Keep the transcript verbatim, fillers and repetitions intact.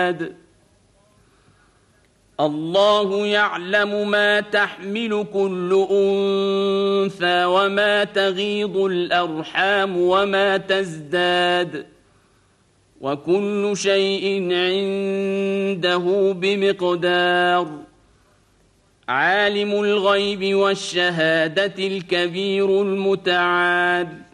تزداد الله يعلم ما تحمل كل أنثى وما تغيض الأرحام وما تزداد وكل شيء عنده بمقدار عالم الغيب والشهادة الكبير المتعال